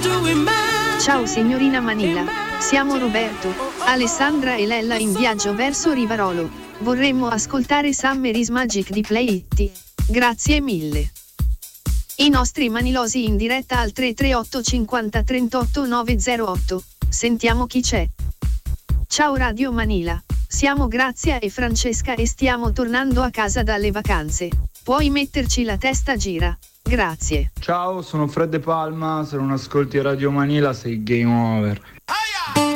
Ciao signorina Manila, siamo Roberto, Alessandra e Lella in viaggio verso Rivarolo. Vorremmo ascoltare Summer is Magic di Play It. Grazie mille. I nostri manilosi in diretta al 338 50 38 908. Sentiamo chi c'è. Ciao Radio Manila, siamo Grazia e Francesca e stiamo tornando a casa dalle vacanze. Puoi metterci la testa gira? Grazie. Ciao, sono Fred De Palma, se non ascolti Radio Manila sei game over.